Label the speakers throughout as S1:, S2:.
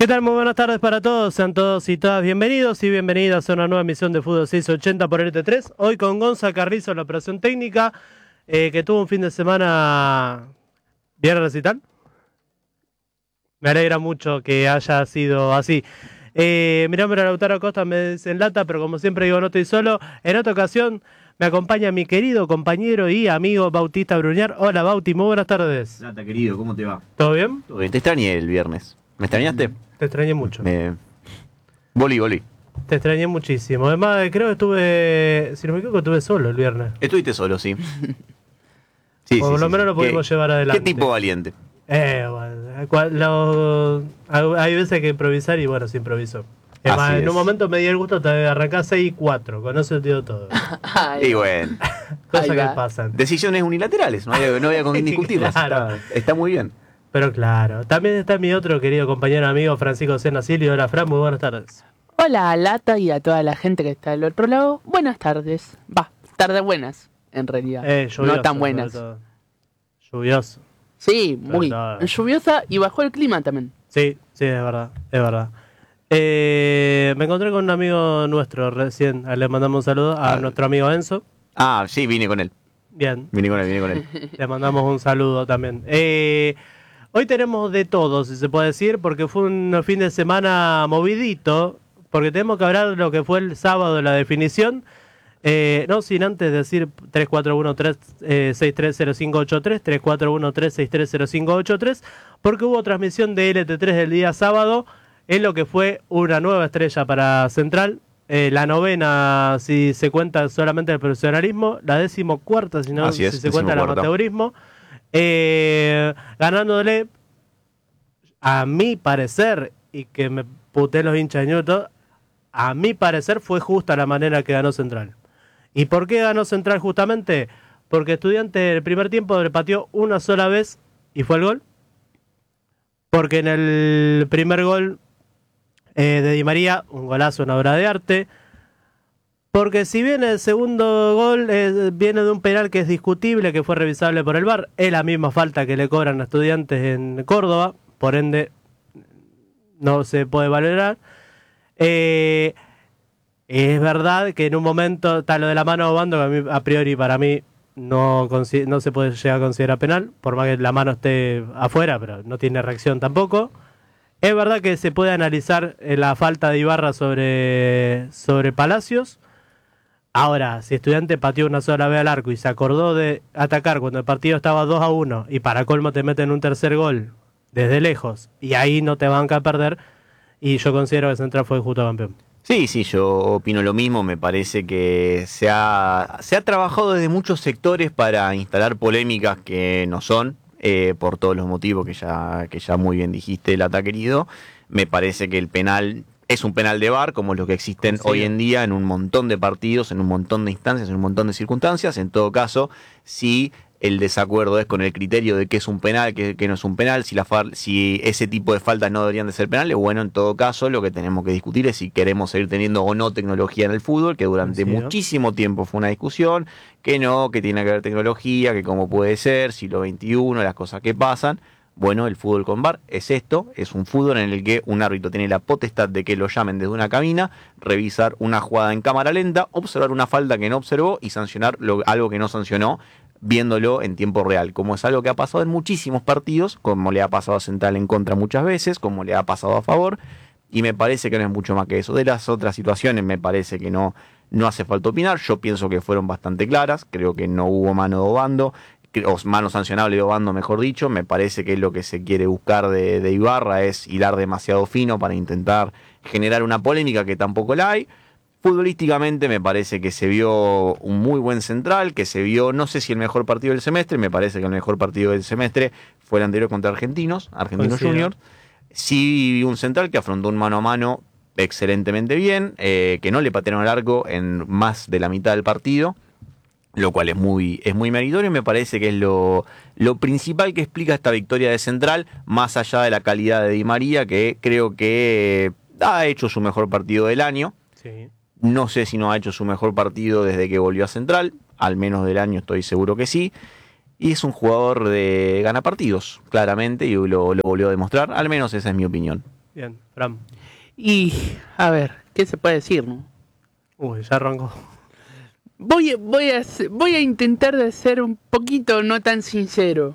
S1: ¿Qué tal? Muy buenas tardes para todos, sean todos y todas bienvenidos y bienvenidas a una nueva emisión de Fútbol 680 por RT3. Hoy con Gonza Carrizo en la operación técnica, que tuvo un fin de semana bien recital. Me alegra mucho que haya sido así. Mi nombre es Lautaro Costa, me desenlata, pero como siempre digo, no estoy solo. En otra ocasión me acompaña mi querido compañero y amigo Bautista Bruñar. Hola Bauti, muy buenas tardes.
S2: Lata, querido, ¿cómo te va?
S1: ¿Todo bien?
S2: Todo bien. Te extrañé el viernes. ¿Me extrañaste?
S1: Te extrañé mucho.
S2: Volí.
S1: Te extrañé muchísimo. Además, creo que estuve, si no me equivoco, estuve solo el viernes.
S2: Estuviste solo, sí. Sí,
S1: Por lo menos lo pudimos llevar adelante.
S2: ¿Qué tipo valiente?
S1: Bueno, hay veces que improvisar y bueno, se improvisó. Además, en un momento me di el gusto de arrancar 6-4, con eso te digo todo.
S2: Y bueno,
S1: Cosas que pasan.
S2: decisiones unilaterales, no había con quién discutirlas.
S1: Claro.
S2: Está muy bien.
S1: Pero claro, también está mi otro querido compañero amigo Francisco Sena Silvio. Hola Fran, muy buenas tardes.
S3: Hola a Lata y a toda la gente que está del otro lado. Buenas tardes. Tardes buenas, en realidad.
S1: Lluvioso,
S3: no tan buenas.
S1: Lluvioso.
S3: Sí, muy lluviosa y bajó el clima también.
S1: Sí, es verdad. Me encontré con un amigo nuestro recién. Le mandamos un saludo a nuestro amigo Enzo.
S2: Ah, sí, vine con él.
S1: Bien.
S2: Vine con él.
S1: Le mandamos un saludo también. Hoy tenemos de todo, si se puede decir, porque fue un fin de semana movidito, porque tenemos que hablar de lo que fue el sábado, la definición, no sin antes decir 3413-630583, 3413-630583, porque hubo transmisión de LT3 del día sábado, en lo que fue una nueva estrella para Central, la novena si se cuenta solamente el profesionalismo, la 14ª si se cuenta el amateurismo. Ganándole, a mi parecer, y que me puté los hinchas de Newton, a mi parecer fue justa la manera que ganó Central. ¿Y por qué ganó Central justamente? Porque Estudiante el primer tiempo le pateó una sola vez y fue el gol. Porque en el primer gol de Di María, un golazo, una obra de arte. Porque si bien el segundo gol viene de un penal que es discutible, que fue revisable por el VAR, es la misma falta que le cobran a Estudiantes en Córdoba, por ende no se puede valorar. Es verdad que en un momento está lo de la mano a Obando, que a, mí, a priori para mí no se puede llegar a considerar penal, por más que la mano esté afuera, pero no tiene reacción tampoco. Es verdad que se puede analizar la falta de Ibarra sobre Palacios. Ahora, si Estudiante pateó una sola vez al arco y se acordó de atacar cuando el partido estaba 2-1 y para colmo te meten un tercer gol desde lejos y ahí no te van a perder, y yo considero que Central fue justo campeón.
S2: Sí, yo opino lo mismo. Me parece que se ha trabajado desde muchos sectores para instalar polémicas que no son, por todos los motivos que ya muy bien dijiste, Lata querido. Me parece que el penal es un penal de VAR, como los que existen hoy en día en un montón de partidos, en un montón de instancias, en un montón de circunstancias. En todo caso, si el desacuerdo es con el criterio de qué es un penal, qué no es un penal, si ese tipo de faltas no deberían de ser penales, bueno, en todo caso lo que tenemos que discutir es si queremos seguir teniendo o no tecnología en el fútbol, que durante muchísimo tiempo fue una discusión, que tiene que haber tecnología, que cómo puede ser, siglo XXI, las cosas que pasan. Bueno, el fútbol con VAR es esto, es un fútbol en el que un árbitro tiene la potestad de que lo llamen desde una cabina, revisar una jugada en cámara lenta, observar una falta que no observó y sancionar algo que no sancionó, viéndolo en tiempo real, como es algo que ha pasado en muchísimos partidos, como le ha pasado a Central en contra muchas veces, como le ha pasado a favor, y me parece que no es mucho más que eso. De las otras situaciones me parece que no hace falta opinar. Yo pienso que fueron bastante claras, creo que no hubo mano de Obando, o mano sancionable de Obando, mejor dicho. Me parece que lo que se quiere buscar de Ibarra es hilar demasiado fino para intentar generar una polémica que tampoco la hay. Futbolísticamente me parece que se vio un muy buen Central, que se vio, no sé si el mejor partido del semestre, me parece que el mejor partido del semestre fue el anterior contra Argentinos Juniors. Sí, un Central que afrontó un mano a mano excelentemente bien, que no le patearon al arco en más de la mitad del partido, lo cual es muy meritorio, y me parece que es lo principal que explica esta victoria de Central, más allá de la calidad de Di María, que creo que ha hecho su mejor partido del año.
S1: Sí.
S2: No sé si no ha hecho su mejor partido desde que volvió a Central, al menos del año estoy seguro que sí. Y es un jugador de gana partidos, claramente, y lo volvió a demostrar, al menos esa es mi opinión.
S1: Bien, Fran.
S3: Y, a ver, ¿qué se puede decir, no?
S1: Uy, ya arrancó.
S3: Voy a intentar de ser un poquito no tan sincero.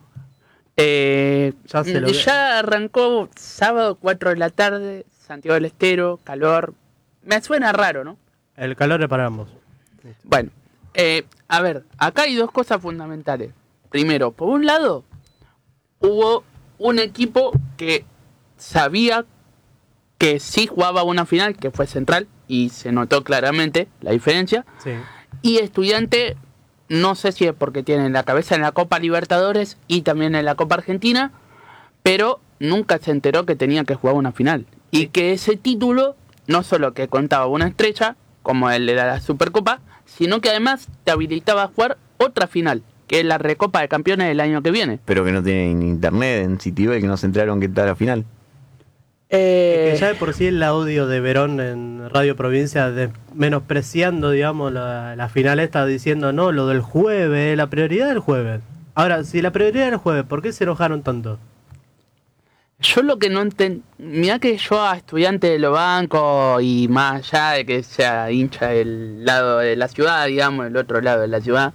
S1: Ya sé lo que-
S3: Ya arrancó sábado 4 de la tarde, Santiago del Estero, calor. Me suena raro, ¿no?
S1: El calor es para ambos.
S3: Bueno, a ver, acá hay dos cosas fundamentales. Primero, por un lado, hubo un equipo que sabía que sí jugaba una final, que fue Central, y se notó claramente la diferencia.
S1: Sí.
S3: Y Estudiante, no sé si es porque tienen la cabeza en la Copa Libertadores y también en la Copa Argentina, pero nunca se enteró que tenía que jugar una final. Y que ese título, no solo que contaba una estrella, como el de la Supercopa, sino que además te habilitaba a jugar otra final, que es la Recopa de Campeones del año que viene.
S2: Pero que no tienen internet en Citibel, que no se enteraron que está la final.
S1: Que ya de por sí el audio de Verón en Radio Provincia menospreciando, digamos, la final esta, diciendo, no, lo del jueves, la prioridad del jueves. Ahora, si la prioridad del jueves, ¿por qué se enojaron tanto?
S3: Yo lo que no entiendo, mirá que yo a Estudiante lo banco, y más allá de que sea hincha del lado de la ciudad, digamos, el otro lado de la ciudad,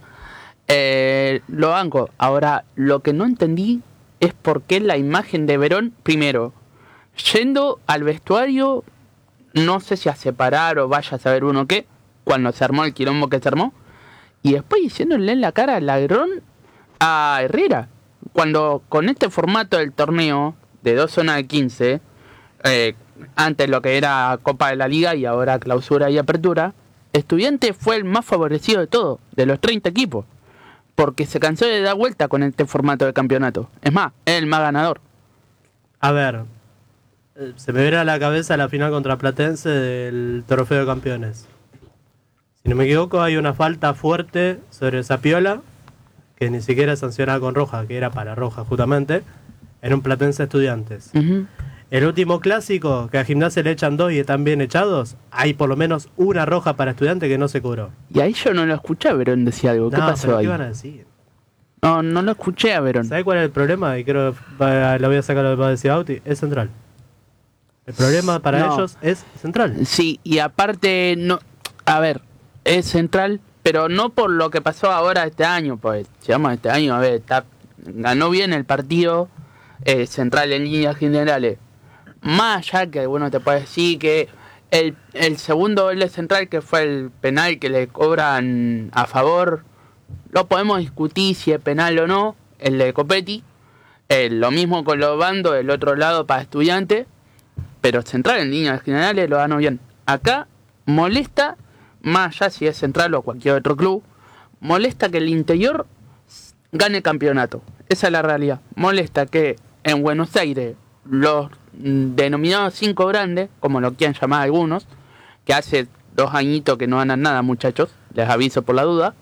S3: lo banco. Ahora, lo que no entendí es por qué la imagen de Verón, primero, yendo al vestuario, no sé si a separar o vaya a saber uno qué, cuando se armó el quilombo que se armó, y después diciéndole en la cara al ladrón a Herrera, cuando con este formato del torneo de 2 zonas de 15, antes lo que era Copa de la Liga y ahora Clausura y Apertura, Estudiante fue el más favorecido de todo, de los 30 equipos, porque se cansó de dar vuelta con este formato de campeonato. Es más, es el más ganador.
S1: A ver, se me viene a la cabeza la final contra Platense del Trofeo de Campeones. Si no me equivoco, hay una falta fuerte sobre Zapiola, que ni siquiera es sancionada con roja, que era para roja justamente, en un Platense Estudiantes.
S3: Uh-huh.
S1: El último clásico, que a Gimnasia le echan 2 y están bien echados, hay por lo menos una roja para Estudiantes que no se cobró.
S3: Y ahí yo no lo escuché a Verón decir algo. ¿Qué
S1: No,
S3: pasó
S1: pero
S3: ahí?
S1: ¿qué van a decir?
S3: No lo escuché a Verón.
S1: ¿Sabes cuál es el problema? Y creo que lo voy a sacar lo que va a decir Bauti. Es Central. El problema para
S3: No.
S1: ellos es Central.
S3: Sí, y aparte, no, a ver, es Central, pero no por lo que pasó ahora este año, pues, llegamos este año, a ver, ganó bien el partido Central en líneas generales. Más allá que, bueno, te puede decir que el segundo gol de Central, que fue el penal que le cobran a favor, lo podemos discutir si es penal o no, el de Copetti. Lo mismo con los bandos del otro lado para Estudiantes. Pero Central en líneas generales lo ganó bien. Acá molesta, más allá si es Central o cualquier otro club, molesta que el Interior gane campeonato. Esa es la realidad. Molesta que en Buenos Aires los denominados 5 grandes, como lo quieran llamar algunos, que hace 2 añitos que no ganan nada, muchachos, les aviso por la duda.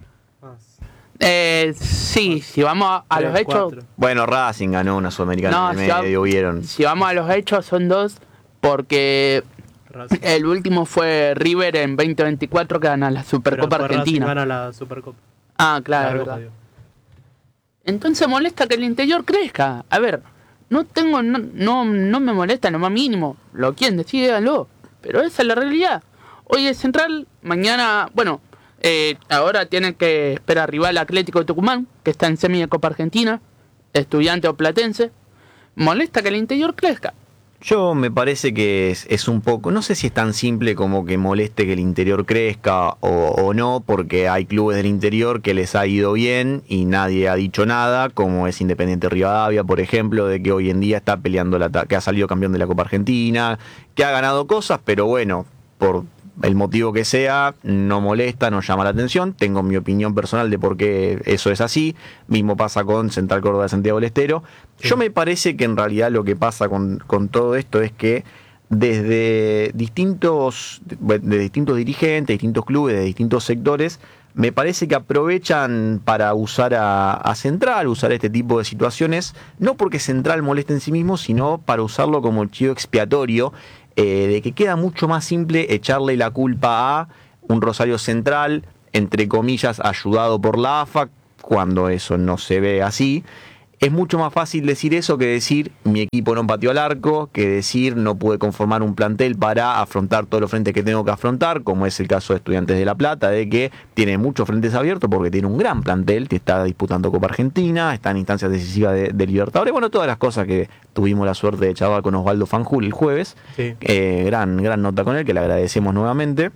S3: Sí, si vamos a los hechos,
S2: Bueno, Racing ganó una Sudamericana en el medio, vieron.
S3: si vamos a los hechos son 2, porque el último fue River en 2024 que gana la Supercopa Argentina.
S1: Gana la Supercopa.
S3: Ah, claro,
S1: La
S3: verdad.
S1: Roja, digo.
S3: Entonces molesta que el Interior crezca. A ver, no me molesta en lo más mínimo. Lo quieren decir, díganlo. Pero esa es la realidad. Hoy es Central, mañana, bueno, ahora tienen que esperar rival Atlético de Tucumán, que está en semi de Copa Argentina, Estudiante o Platense. Molesta que el Interior crezca.
S2: Yo me parece que es un poco, no sé si es tan simple como que moleste que el Interior crezca o no, porque hay clubes del Interior que les ha ido bien y nadie ha dicho nada, como es Independiente Rivadavia, por ejemplo, de que hoy en día está peleando, que ha salido campeón de la Copa Argentina, que ha ganado cosas, pero bueno, por el motivo que sea, no molesta, no llama la atención. Tengo mi opinión personal de por qué eso es así. Mismo pasa con Central Córdoba de Santiago del Estero. Sí. Yo me parece que en realidad lo que pasa con todo esto es que desde distintos dirigentes, distintos clubes, de distintos sectores, me parece que aprovechan para usar a Central, usar este tipo de situaciones, no porque Central moleste en sí mismo, sino para usarlo como chivo expiatorio, de que queda mucho más simple echarle la culpa a un Rosario Central, entre comillas, ayudado por la AFA, cuando eso no se ve así, Es mucho más fácil decir eso que decir mi equipo no pateó al arco, que decir no pude conformar un plantel para afrontar todos los frentes que tengo que afrontar, como es el caso de Estudiantes de La Plata, de que tiene muchos frentes abiertos porque tiene un gran plantel, que está disputando Copa Argentina, está en instancias decisivas de Libertadores, bueno, todas las cosas que tuvimos la suerte de charlar con Osvaldo Fanjul el jueves,
S1: Sí.
S2: gran nota con él, que le agradecemos nuevamente.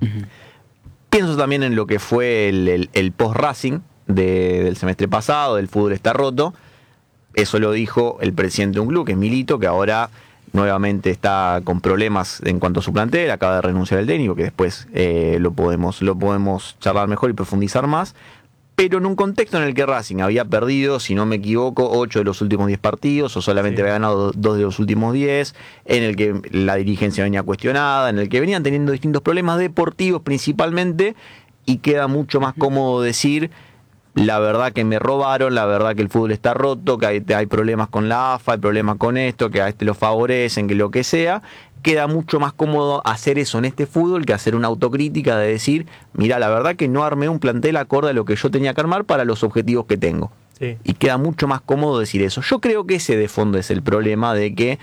S2: Pienso también en lo que fue el post-Racing del semestre pasado, el fútbol está roto. Eso lo dijo el presidente de un club, que es Milito, que ahora nuevamente está con problemas en cuanto a su plantel, acaba de renunciar el técnico, que después lo podemos charlar mejor y profundizar más, pero en un contexto en el que Racing había perdido, si no me equivoco, 8 de los últimos 10 partidos, o solamente había ganado 2 de los últimos 10, en el que la dirigencia venía cuestionada, en el que venían teniendo distintos problemas deportivos principalmente, y queda mucho más cómodo decir: la verdad que me robaron, la verdad que el fútbol está roto, que hay problemas con la AFA, hay problemas con esto, que a este lo favorecen, que lo que sea. Queda mucho más cómodo hacer eso en este fútbol que hacer una autocrítica de decir: mira, la verdad que no armé un plantel acorde a lo que yo tenía que armar para los objetivos que tengo.
S1: Sí.
S2: Y queda mucho más cómodo decir eso. Yo creo que ese de fondo es el problema, de que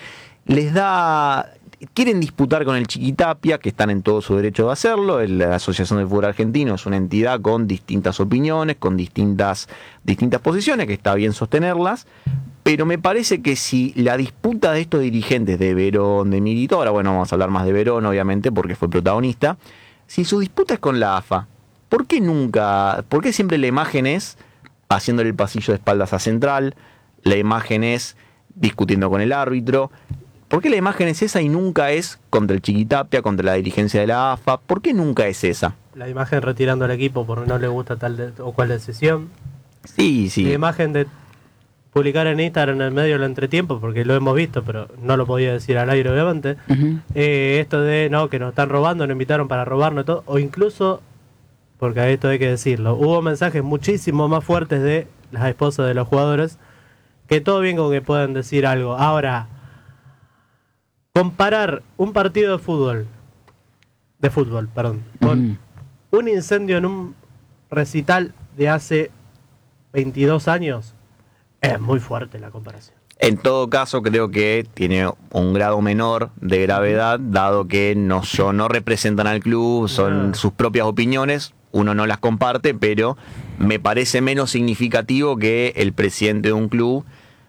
S2: quieren disputar con el Chiquitapia, que están en todo su derecho de hacerlo. La Asociación del Fútbol Argentino es una entidad con distintas opiniones, con distintas posiciones, que está bien sostenerlas, pero me parece que si la disputa de estos dirigentes, de Verón, de Milito, ahora bueno, vamos a hablar más de Verón obviamente porque fue protagonista, si su disputa es con la AFA, ¿por qué siempre la imagen es haciéndole el pasillo de espaldas a Central, la imagen es discutiendo con el árbitro? ¿Por qué la imagen es esa y nunca es contra el Chiquitapia, contra la dirigencia de la AFA? ¿Por qué nunca es esa?
S1: La imagen retirando al equipo porque no le gusta tal o cual decisión.
S2: Sí.
S1: La imagen de publicar en Instagram en el medio del entretiempo, porque lo hemos visto, pero no lo podía decir al aire obviamente. Esto de no, que nos están robando, nos invitaron para robarnos y todo, o incluso, porque a esto hay que decirlo, hubo mensajes muchísimo más fuertes de las esposas de los jugadores, que todo bien con que puedan decir algo. Ahora, comparar un partido de fútbol, con un incendio en un recital de hace 22 años, es muy fuerte la comparación.
S2: En todo caso, creo que tiene un grado menor de gravedad, dado que no representan al club, son sus propias opiniones, uno no las comparte, pero me parece menos significativo que el presidente de un club,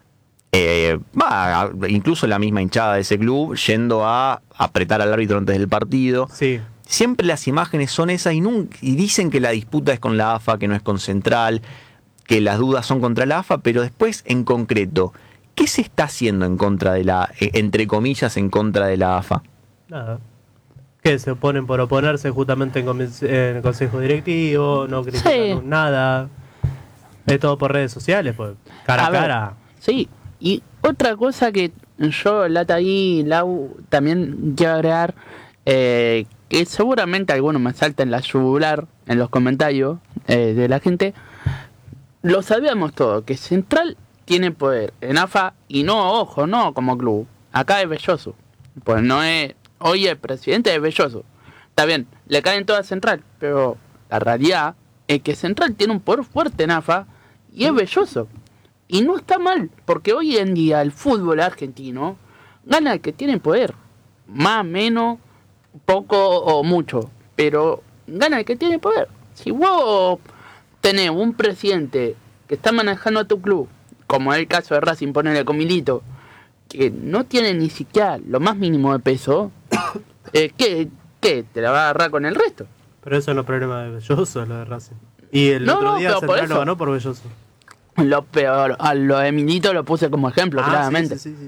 S2: incluso la misma hinchada de ese club, yendo a apretar al árbitro antes del partido.
S1: Sí.
S2: Siempre las imágenes son esas y dicen que la disputa es con la AFA, que no es con Central, que las dudas son contra la AFA, pero después, en concreto, ¿qué se está haciendo en contra de entre comillas, en contra de la AFA?
S1: Nada. Que se oponen por oponerse justamente en el consejo directivo, no critican nada. Es todo por redes sociales, pues, cara a cara.
S3: Sí, y otra cosa que yo, Lata y Lau, también quiero agregar, que seguramente algunos me salten la yugular en los comentarios de la gente. Lo sabíamos todo, que Central tiene poder en AFA y no como club. Acá es Belloso. Pues no es. Hoy el presidente es Belloso. Está bien, le caen todas a Central, pero la realidad es que Central tiene un poder fuerte en AFA y es Belloso. Y no está mal, porque hoy en día el fútbol argentino gana el que tiene poder. Más, menos, poco o mucho. Pero gana el que tiene poder. Si vos tenés un presidente que está manejando a tu club, como es el caso de Racing, ponele con Milito, que no tiene ni siquiera lo más mínimo de peso, ¿qué? ¿Te la va a agarrar con el resto?
S1: Pero eso no es problema de Belloso, lo de Racing. Y el otro día Central lo ganó por Belloso.
S3: Lo peor, a lo de Milito lo puse como ejemplo, claramente.
S1: Sí.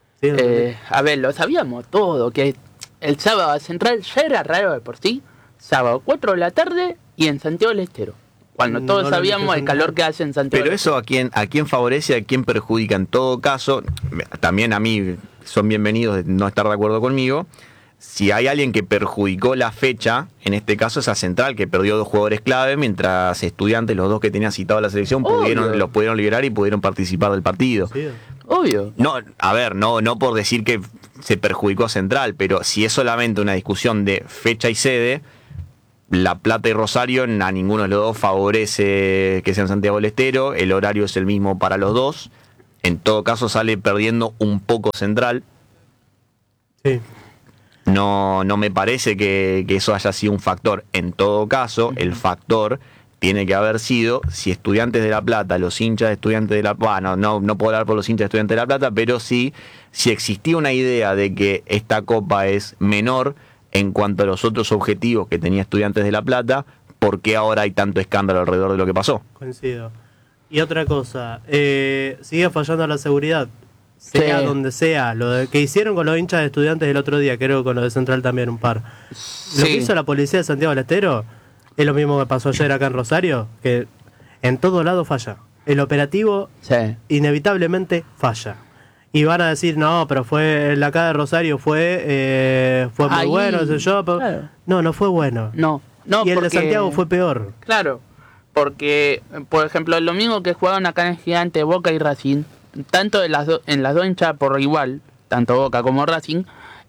S3: A ver, lo sabíamos todo, que el sábado Central ya era raro de por sí. Sábado 4 de la tarde y en Santiago del Estero. Cuando todos sabíamos el calor que hace en Santiago.
S2: Pero eso a quién favorece, a quién perjudica. En todo caso, también a mí son bienvenidos de no estar de acuerdo conmigo. Si hay alguien que perjudicó la fecha, en este caso es a Central, que perdió 2 jugadores clave, mientras Estudiantes, los 2 que tenían citado a la selección, los pudieron liberar y pudieron participar del partido.
S1: Sí.
S3: Obvio.
S2: No, a ver, no por decir que se perjudicó a Central, pero si es solamente una discusión de fecha y sede, La Plata y Rosario a ninguno de los dos favorece que sea en Santiago del Estero, el horario es el mismo para los dos, En todo caso sale perdiendo un poco Central.
S1: Sí.
S2: No me parece que eso haya sido un factor. En todo caso, el factor tiene que haber sido si Estudiantes de La Plata, los hinchas de Estudiantes de La Plata, no puedo hablar por los hinchas de Estudiantes de La Plata, pero sí, si existía una idea de que esta copa es menor en cuanto a los otros objetivos que tenía Estudiantes de La Plata, ¿por qué ahora hay tanto escándalo alrededor de lo que pasó?
S1: Coincido. Y otra cosa, sigue fallando la seguridad, sea
S3: Sí.
S1: donde sea. Que hicieron con los hinchas de Estudiantes el otro día, creo que con los de Central también un par. Lo que
S3: Sí.
S1: hizo la policía de Santiago del Estero es lo mismo que pasó ayer acá en Rosario, que en todo lado falla. El operativo
S3: Sí.
S1: inevitablemente falla. Y van a decir, no, pero fue la acá de Rosario fue muy
S3: Ahí,
S1: bueno, no sé yo. Pero...
S3: claro.
S1: No fue bueno.
S3: No,
S1: y el
S3: porque,
S1: de Santiago fue peor.
S3: Claro, porque, por ejemplo, el domingo que jugaron acá en el Gigante, Boca y Racing, tanto en las dos hinchas por igual, tanto Boca como Racing,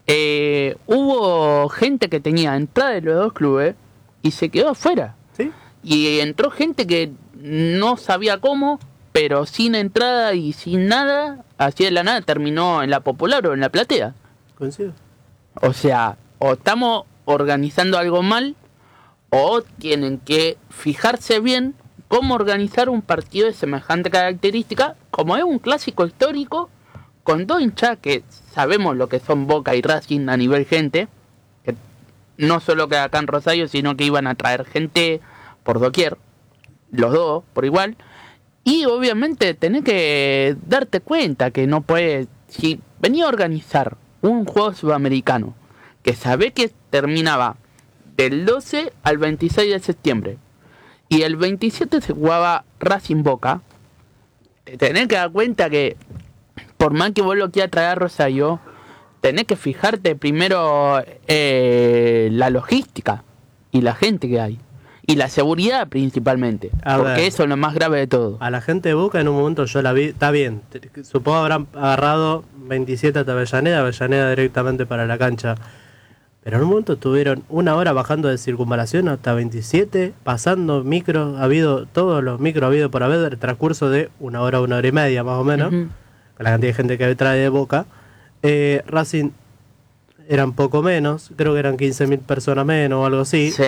S3: hubo gente que tenía entrada de los dos clubes y se quedó afuera.
S1: ¿Sí?
S3: Y entró gente que no sabía cómo, pero sin entrada y sin nada, así de la nada terminó en la Popular o en la Platea.
S1: Coincido.
S3: O sea, o estamos organizando algo mal, o tienen que fijarse bien cómo organizar un partido de semejante característica, como es un clásico histórico, con dos hinchas que sabemos lo que son Boca y Racing a nivel gente, que no solo que acá en Rosario, sino que iban a traer gente por doquier, los dos por igual, y obviamente tenés que darte cuenta que no puedes, si venía a organizar un juego sudamericano, que sabe que terminaba del 12 al 26 de septiembre, y el 27 se jugaba Racing Boca, te tenés que dar cuenta que por más que vos lo quieras traer a Rosario, tenés que fijarte primero la logística y la gente que hay. Y la seguridad principalmente.
S1: A
S3: porque
S1: ver.
S3: eso es lo más grave de todo.
S1: A la gente de Boca en un momento yo la vi, está bien, supongo habrán agarrado 27 hasta Avellaneda directamente para la cancha. Pero en un momento estuvieron una hora bajando de Circunvalación hasta 27, pasando micros, todos los micros habido por haber, el transcurso de una hora y media más o menos,
S3: Ujú.
S1: con la cantidad de gente que trae de Boca. Racing eran poco menos, creo que eran 15.000 personas menos o algo así.
S3: Sí.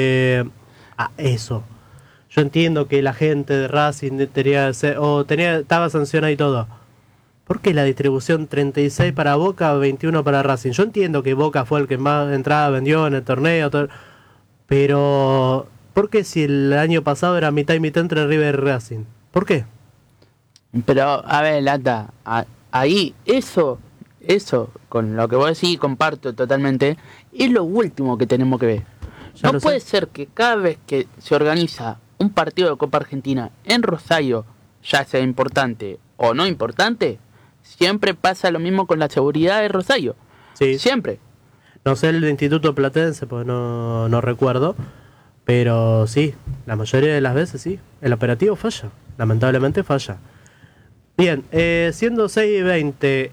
S1: Eso. Yo entiendo que la gente de Racing estaba sancionada y todo. ¿Por qué la distribución 36 para Boca, 21 para Racing? Yo entiendo que Boca fue el que más entrada vendió en el torneo, pero ¿por qué si el año pasado era mitad y mitad entre River y Racing? ¿Por qué?
S3: Pero, a ver, Lata, ahí, eso, con lo que vos decís, comparto totalmente, es lo último que tenemos que ver.
S1: Ya
S3: No
S1: lo
S3: puede
S1: sé.
S3: ser que cada vez que se organiza un partido de Copa Argentina en Rosario, ya sea importante o no importante, siempre pasa lo mismo con la seguridad de Rosario.
S1: Sí.
S3: Siempre.
S1: No sé el Instituto Platense, pues no recuerdo. Pero sí, la mayoría de las veces sí. El operativo falla. Lamentablemente falla. Bien, siendo 6:20,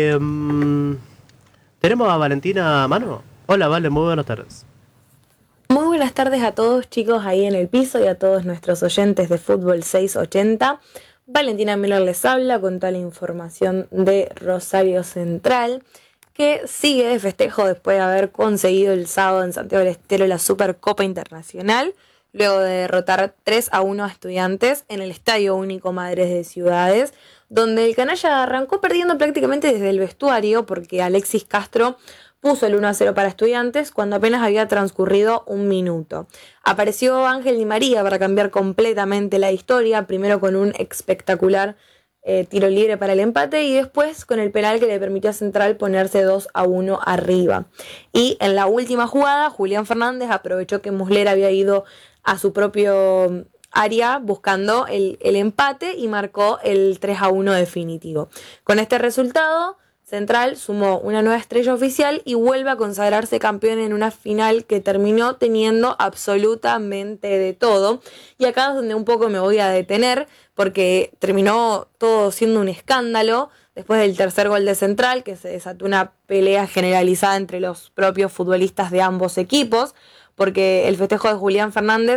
S1: ¿tenemos a Valentina a mano? Hola, Vale, muy buenas tardes.
S4: Muy buenas tardes a todos chicos ahí en el piso y a todos nuestros oyentes de Fútbol 680. Valentina Miller les habla con toda la información de Rosario Central, que sigue de festejo después de haber conseguido el sábado en Santiago del Estero la Supercopa Internacional, luego de derrotar 3-1 a Estudiantes en el Estadio Único Madres de Ciudades, donde el canalla arrancó perdiendo prácticamente desde el vestuario porque Alexis Castro puso el 1-0 para Estudiantes cuando apenas había transcurrido un minuto. Apareció Ángel Di María para cambiar completamente la historia, primero con un espectacular tiro libre para el empate y después con el penal que le permitió a Central ponerse 2-1 arriba. Y en la última jugada, Julián Fernández aprovechó que Muslera había ido a su propio área buscando el empate y marcó el 3-1 definitivo. Con este resultado, Central sumó una nueva estrella oficial y vuelve a consagrarse campeón en una final que terminó teniendo absolutamente de todo. Y acá es donde un poco me voy a detener, porque terminó todo siendo un escándalo después del tercer gol de Central, que se desató una pelea generalizada entre los propios futbolistas de ambos equipos, porque el festejo de Julián Fernández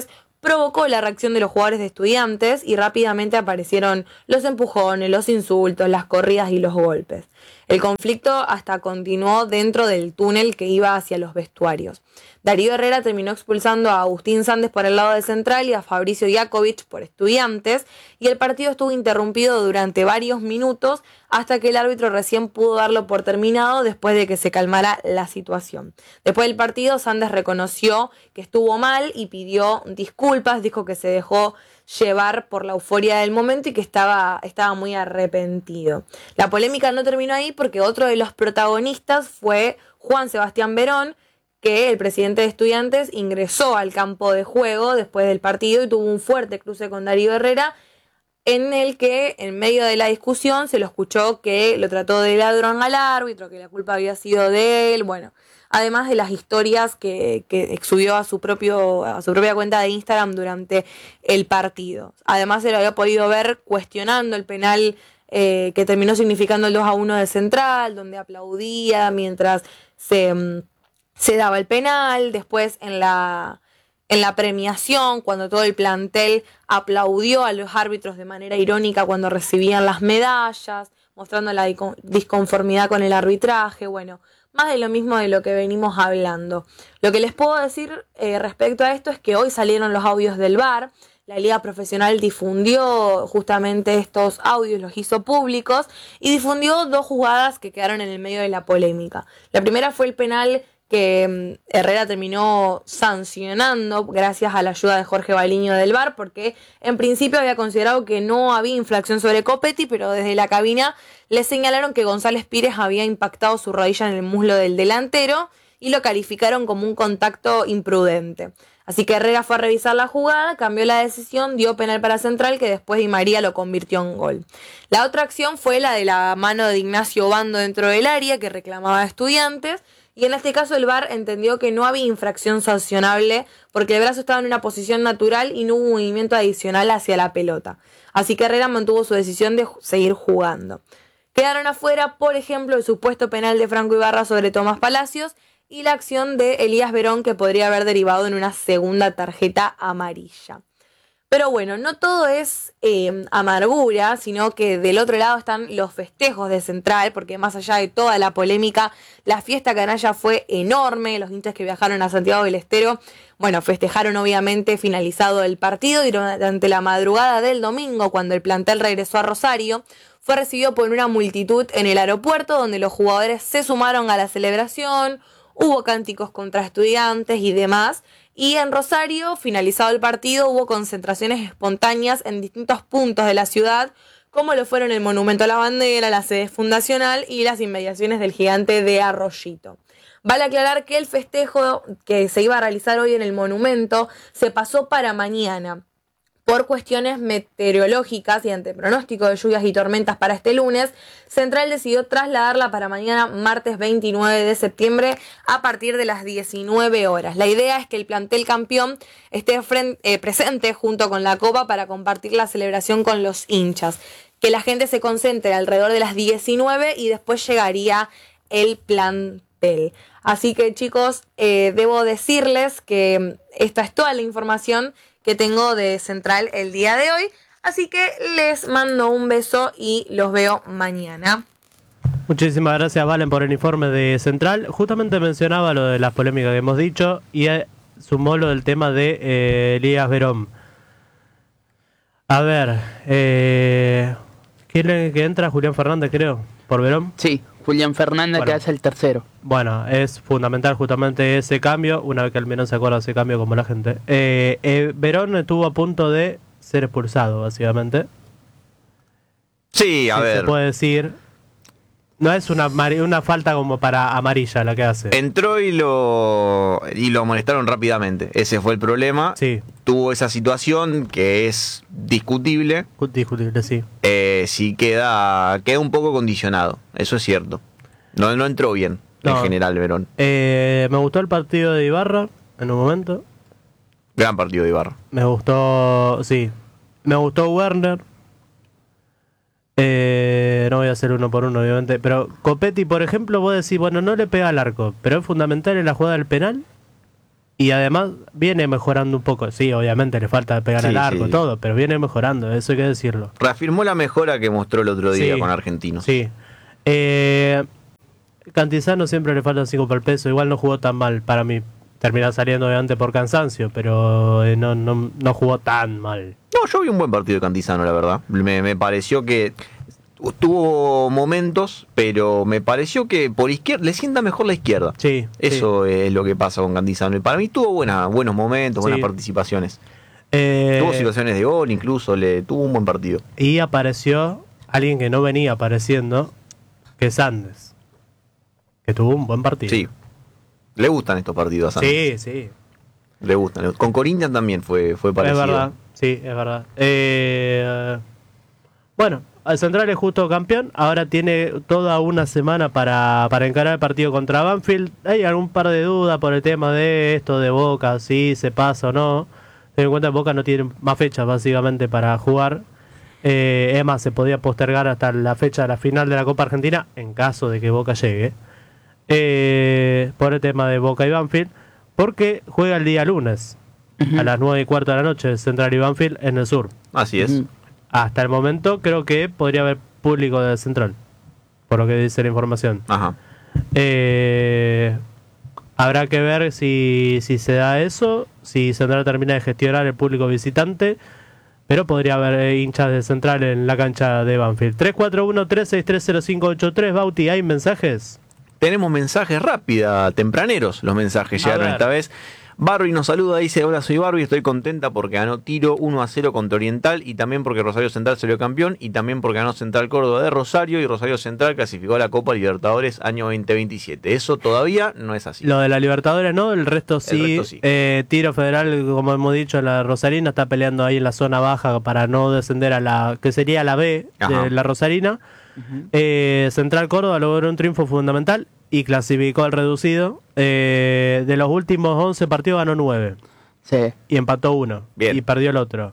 S4: provocó la reacción de los jugadores de Estudiantes y rápidamente aparecieron los empujones, los insultos, las corridas y los golpes. El conflicto hasta continuó dentro del túnel que iba hacia los vestuarios. Darío Herrera terminó expulsando a Agustín Sandes por el lado de Central y a Fabricio Iakovich por Estudiantes, y el partido estuvo interrumpido durante varios minutos hasta que el árbitro recién pudo darlo por terminado después de que se calmara la situación. Después del partido, Sandes reconoció que estuvo mal y pidió disculpas, dijo que se dejó llevar por la euforia del momento y que estaba muy arrepentido. La polémica no terminó ahí porque otro de los protagonistas fue Juan Sebastián Verón, que el presidente de Estudiantes ingresó al campo de juego después del partido y tuvo un fuerte cruce con Darío Herrera, en el que en medio de la discusión se lo escuchó que lo trató de ladrón al árbitro, que la culpa había sido de él, bueno, además de las historias que subió a su propia cuenta de Instagram durante el partido. Además se lo había podido ver cuestionando el penal que terminó significando el 2-1 de Central, donde aplaudía mientras se daba el penal. Después en la premiación, cuando todo el plantel aplaudió a los árbitros de manera irónica cuando recibían las medallas, mostrando la disconformidad con el arbitraje, bueno, más de lo mismo de lo que venimos hablando. Lo que les puedo decir respecto a esto es que hoy salieron los audios del VAR. La Liga Profesional difundió justamente estos audios, los hizo públicos y difundió 2 jugadas que quedaron en el medio de la polémica. La primera fue el penal que Herrera terminó sancionando gracias a la ayuda de Jorge Baliño del VAR, porque en principio había considerado que no había infracción sobre Copetti, pero desde la cabina le señalaron que González Pires había impactado su rodilla en el muslo del delantero y lo calificaron como un contacto imprudente. Así que Herrera fue a revisar la jugada, cambió la decisión, dio penal para Central, que después Di María lo convirtió en gol. La otra acción fue la de la mano de Ignacio Bando dentro del área, que reclamaba a Estudiantes, y en este caso el VAR entendió que no había infracción sancionable porque el brazo estaba en una posición natural y no hubo movimiento adicional hacia la pelota. Así que Herrera mantuvo su decisión de seguir jugando. Quedaron afuera, por ejemplo, el supuesto penal de Franco Ibarra sobre Tomás Palacios y la acción de Elías Verón, que podría haber derivado en una segunda tarjeta amarilla. Pero bueno, no todo es amargura, sino que del otro lado están los festejos de Central, porque más allá de toda la polémica, la fiesta canalla fue enorme. Los hinchas que viajaron a Santiago del Estero, bueno, festejaron obviamente finalizado el partido, y durante la madrugada del domingo, cuando el plantel regresó a Rosario, fue recibido por una multitud en el aeropuerto, donde los jugadores se sumaron a la celebración, hubo cánticos contra Estudiantes y demás. Y en Rosario, finalizado el partido, hubo concentraciones espontáneas en distintos puntos de la ciudad, como lo fueron el Monumento a la Bandera, la sede fundacional y las inmediaciones del Gigante de Arroyito. Vale aclarar que el festejo que se iba a realizar hoy en el Monumento se pasó para mañana. Por cuestiones meteorológicas y ante pronóstico de lluvias y tormentas para este lunes, Central decidió trasladarla para mañana, martes 29 de septiembre, a partir de las 19 horas. La idea es que el plantel campeón esté presente junto con la Copa para compartir la celebración con los hinchas. Que la gente se concentre alrededor de las 19 y después llegaría el plantel. Así que, chicos, debo decirles que esta es toda la información que tengo de Central el día de hoy, así que les mando un beso y los veo mañana.
S1: Muchísimas gracias, Valen, por el informe de Central. Justamente mencionaba lo de las polémicas que hemos dicho y sumó lo del tema de Elías Verón. A ver, ¿quién que entra? Julián Fernández, creo, por Verón.
S3: Sí, Julián Fernández, bueno, que hace el tercero.
S1: Bueno, es fundamental justamente ese cambio, una vez que al menos se acuerda de ese cambio como la gente. Verón estuvo a punto de ser expulsado, básicamente.
S2: Sí, a ver.
S1: Se puede decir, no es una falta como para amarilla la que hace.
S2: Entró y lo amonestaron rápidamente. Ese fue el problema.
S1: Sí.
S2: Tuvo esa situación que es discutible.
S1: Discutible, sí.
S2: Sí queda un poco condicionado, eso es cierto. No entró bien, en general, Verón.
S1: Me gustó el partido de Ibarra en un momento.
S2: Gran partido de Ibarra.
S1: Me gustó, sí. Me gustó Werner. No voy a hacer uno por uno, obviamente. Pero Copetti, por ejemplo, vos decís, bueno, no le pega al arco, pero es fundamental en la jugada del penal. Y además viene mejorando un poco. Sí, obviamente le falta pegar
S2: Sí,
S1: al arco,
S2: sí.
S1: todo, pero viene mejorando, eso hay que decirlo.
S2: Reafirmó la mejora que mostró el otro día
S1: Sí.
S2: con Argentinos.
S1: Sí. Cantizano siempre le faltan 5 por el peso. Igual no jugó tan mal para mí. Termina saliendo obviamente por cansancio, pero no jugó tan mal.
S2: No, yo vi un buen partido de Cantizano, la verdad. Me pareció que tuvo momentos, pero me pareció que por izquierda le sienta mejor la izquierda.
S1: Sí.
S2: Eso es lo que pasa con Cantizano. Y para mí tuvo buenos momentos, buenas
S1: Sí.
S2: participaciones.
S1: sí.
S2: Tuvo situaciones de gol, incluso tuvo un buen partido.
S1: Y apareció alguien que no venía apareciendo, que es Andes. Que tuvo un buen partido.
S2: Sí. Le gustan estos partidos a Santos.
S1: Sí, sí.
S2: Le gustan. Con Corinthians también fue parecido.
S1: Es verdad, sí, es verdad. Bueno, el Central es justo campeón. Ahora tiene toda una semana para encarar el partido contra Banfield. Hay algún par de dudas por el tema de esto de Boca, si se pasa o no. Ten en cuenta que Boca no tiene más fechas básicamente para jugar. Es más, se podía postergar hasta la fecha de la final de la Copa Argentina en caso de que Boca llegue. Por el tema de Boca y Banfield. Porque juega el día lunes a las 9:15 de la noche Central y Banfield en el sur.
S2: Así es.
S1: Hasta el momento creo que podría haber público de Central, por lo que dice la información.
S2: Ajá.
S1: Habrá que ver si se da eso, si Central termina de gestionar el público visitante, pero podría haber hinchas de Central en la cancha de Banfield. 341-3630583, Bauti, ¿hay mensajes?
S2: Tenemos mensajes rápida, tempraneros los mensajes
S1: A
S2: llegaron
S1: ver.
S2: esta vez. Barbie nos saluda, dice: hola, soy Barbie, estoy contenta porque ganó Tiro 1-0 contra Oriental y también porque Rosario Central salió campeón y también porque ganó Central Córdoba de Rosario y Rosario Central clasificó a la Copa Libertadores año 2027. Eso todavía no es así.
S1: Lo de la Libertadores no, el resto sí.
S2: resto sí.
S1: Tiro Federal, como hemos dicho, la Rosarina está peleando ahí en la zona baja para no descender a la que sería la B
S2: Ajá.
S1: de la Rosarina. Central Córdoba logró un triunfo fundamental y clasificó al reducido. De los últimos 11 partidos ganó 9
S3: Sí.
S1: y empató 1
S2: Bien.
S1: y perdió el otro.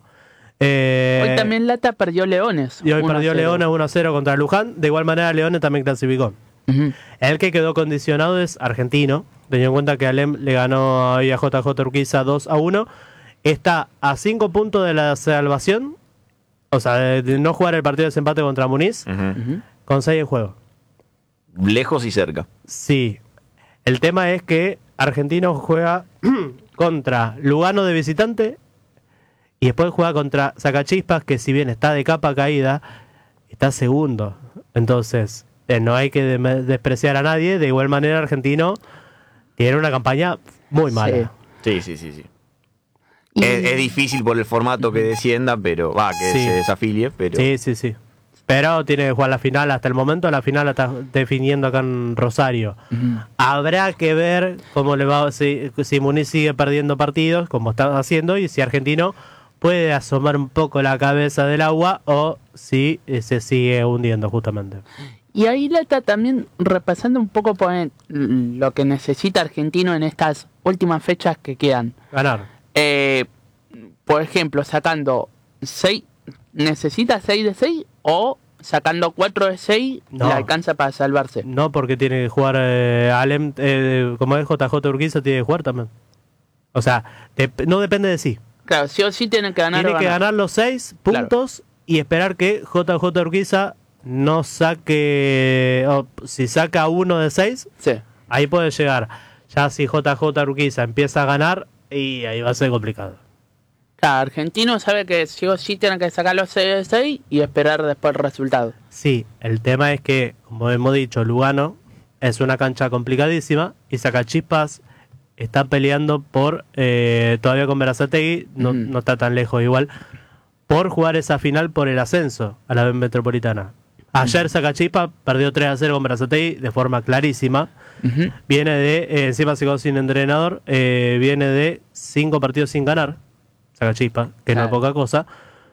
S3: Hoy también Lata perdió Leones.
S1: Y hoy
S3: 1-0.
S1: perdió Leones 1-0 contra Luján. De igual manera Leones también clasificó.
S3: Ujú.
S1: El que quedó condicionado es Argentino, teniendo en cuenta que Alem le ganó a JJ Urquiza 2-1. Está a 5 puntos de la salvación, o sea, de no jugar el partido de desempate contra Muniz,
S2: Ujú.
S1: con 6 en juego.
S2: Lejos y cerca.
S1: Sí, el tema es que Argentino juega contra Lugano de visitante y después juega contra Sacachispas, que si bien está de capa caída, está segundo. Entonces, no hay que despreciar a nadie. De igual manera, Argentino tiene una campaña muy mala.
S2: Sí, sí, sí, sí.
S3: Y-
S2: Es difícil por el formato que descienda, pero que
S1: Sí.
S2: se desafilie, pero
S1: Sí, sí, sí. Pero tiene que jugar la final. Hasta el momento la final la está definiendo acá en Rosario.
S3: Ujú.
S1: Habrá que ver cómo le va, si Muniz sigue perdiendo partidos, como está haciendo, y si Argentino puede asomar un poco la cabeza del agua o si se sigue hundiendo justamente.
S3: Y ahí Lata también repasando un poco por lo que necesita Argentino en estas últimas fechas que quedan.
S1: Ganar.
S3: Por ejemplo, sacando 6, ¿necesita 6 de 6? O sacando 4 de 6
S1: No.
S3: le alcanza para salvarse.
S1: No, porque tiene que jugar Alem, como es JJ Urquiza, tiene que jugar también. O sea, no depende de sí.
S3: Claro, sí o sí tienen que ganar.
S1: Tiene
S3: o
S1: que ganar los 6
S3: Claro.
S1: puntos y esperar que JJ Urquiza no saque. O si saca 1 de 6,
S3: Sí.
S1: ahí puede llegar. Ya si JJ Urquiza empieza a ganar, y ahí va a ser complicado.
S3: Claro, Argentino sabe que sí o sí tienen que sacar los 6 de 6 y esperar después el resultado.
S1: Sí, el tema es que, como hemos dicho, Lugano es una cancha complicadísima y Sacachispas está peleando por, todavía con Berazategui, no está tan lejos igual, por jugar esa final por el ascenso a la B Metropolitana. Ayer Sacachispas perdió 3-0 con Berazategui de forma clarísima.
S3: Ujú.
S1: Viene de, encima se quedó sin entrenador, viene de 5 partidos sin ganar, Sacachispas, que no es
S3: Claro.
S1: poca cosa,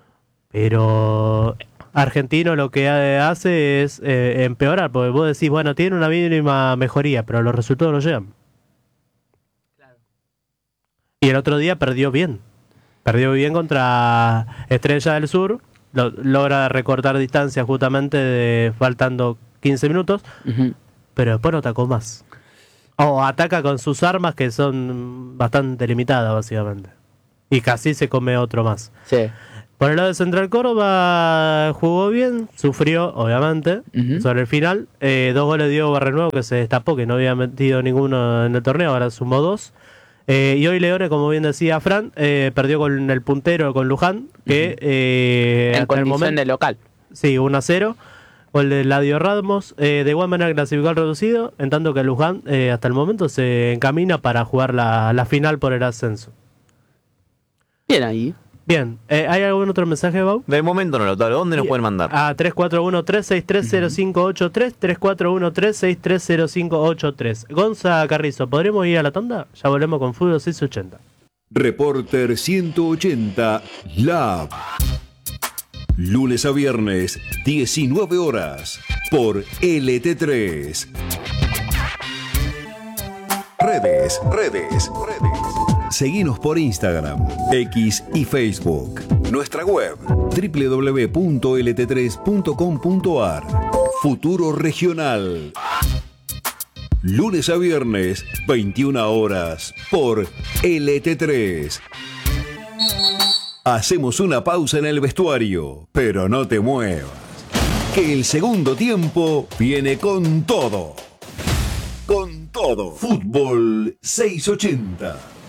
S1: pero Argentino lo que hace es empeorar, porque vos decís, bueno, tiene una mínima mejoría, pero los resultados no llegan. Y el otro día perdió bien contra Estrella del Sur, logra recortar distancia justamente faltando 15 minutos,
S3: Ujú.
S1: pero después no atacó más. O ataca con sus armas que son bastante limitadas, básicamente. Y casi se come otro más.
S3: Sí.
S1: Por el lado de Central Córdoba jugó bien, sufrió, obviamente, sobre el final. 2 goles dio Barrenuevo, que se destapó, que no había metido ninguno en el torneo, ahora sumó 2. Y hoy Leones, como bien decía Fran, perdió con el puntero, con Luján, que
S3: en
S1: hasta el
S3: condición
S1: momento,
S3: de local.
S1: Sí, 1-0. Gol de Ladio Ramos. De igual manera clasificó al reducido, en tanto que Luján hasta el momento se encamina para jugar la final por el ascenso.
S3: Bien ahí.
S1: Bien, ¿hay algún otro mensaje, Bau?
S2: De momento no, Lautaro. ¿Dónde nos pueden mandar?
S1: A 3413630583, 3413630583. Gonza Carrizo, ¿podremos ir a la tanda? Ya volvemos con Fútbol 680.
S5: Reporter 180 Lab. Lunes a viernes, 19 horas, por LT3. Redes. Seguinos por Instagram, X y Facebook. Nuestra web, www.lt3.com.ar. Futuro Regional. Lunes a viernes, 21 horas, por LT3. Hacemos una pausa en el vestuario, pero no te muevas, que el segundo tiempo viene con todo. Con todo. Fútbol 680.